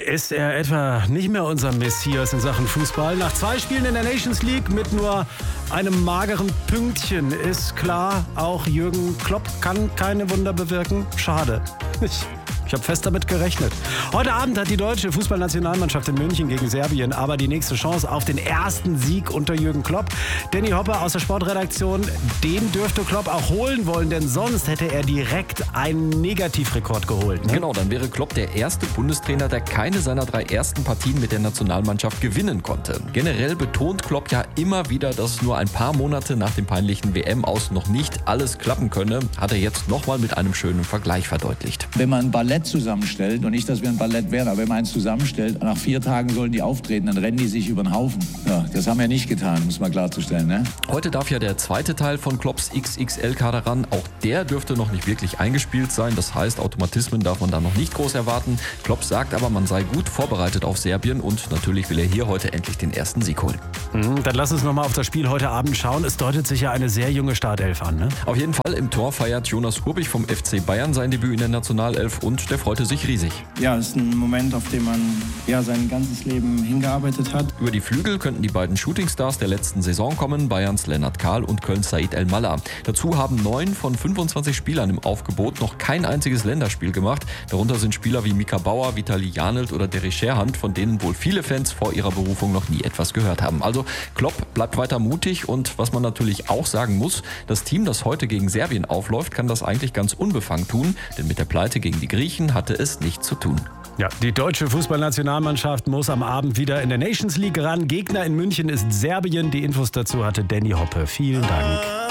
Ist er etwa nicht mehr unser Messias in Sachen Fußball? Nach 2 Spielen in der Nations League mit nur einem mageren Pünktchen ist klar, auch Jürgen Klopp kann keine Wunder bewirken. Schade. Ich habe fest damit gerechnet. Heute Abend hat die deutsche Fußballnationalmannschaft in München gegen Serbien aber die nächste Chance auf den ersten Sieg unter Jürgen Klopp. Danny Hopper aus der Sportredaktion, den dürfte Klopp auch holen wollen, denn sonst hätte er direkt einen Negativrekord geholt. Ne? Genau, dann wäre Klopp der erste Bundestrainer, der keine seiner 3 ersten Partien mit der Nationalmannschaft gewinnen konnte. Generell betont Klopp ja immer wieder, dass nur ein paar Monate nach dem peinlichen WM-Aus noch nicht alles klappen könne, hat er jetzt nochmal mit einem schönen Vergleich verdeutlicht. Wenn man ein Ballett zusammenstellt, und nicht, dass wir ein Ballett wären, aber wenn man eins zusammenstellt, nach 4 Tagen sollen die auftreten, dann rennen die sich über den Haufen. Ja, das haben wir nicht getan, muss man klarzustellen. Ne? Heute darf ja der zweite Teil von Klopps XXL-Kader ran. Auch der dürfte noch nicht wirklich eingespielt sein. Das heißt, Automatismen darf man da noch nicht groß erwarten. Klopp sagt aber, man sei gut vorbereitet auf Serbien und natürlich will er hier heute endlich den ersten Sieg holen. Dann lass uns nochmal auf das Spiel heute Abend schauen. Es deutet sich ja eine sehr junge Startelf an, ne? Auf jeden Fall im Tor feiert Jonas Urbich vom FC Bayern sein Debüt in der Nationalelf und der freute sich riesig. Ja, es ist ein Moment, auf den man sein ganzes Leben hingearbeitet hat. Über die Flügel könnten die beiden Shootingstars der letzten Saison kommen, Bayerns Lennart Kahl und Kölns Said El-Mallah. Dazu haben 9 von 25 Spielern im Aufgebot noch kein einziges Länderspiel gemacht. Darunter sind Spieler wie Mika Bauer, Vitali Janelt oder Derry Scherhand, von denen wohl viele Fans vor ihrer Berufung noch nie etwas gehört haben. Also Klopp bleibt weiter mutig und was man natürlich auch sagen muss, das Team, das heute gegen Serbien aufläuft, kann das eigentlich ganz unbefangen tun, denn mit der Pleite gegen die Griechen hatte es nichts zu tun. Ja, die deutsche Fußballnationalmannschaft muss am Abend wieder in der Nations League ran. Gegner in München ist Serbien. Die Infos dazu hatte Danny Hoppe. Vielen Dank.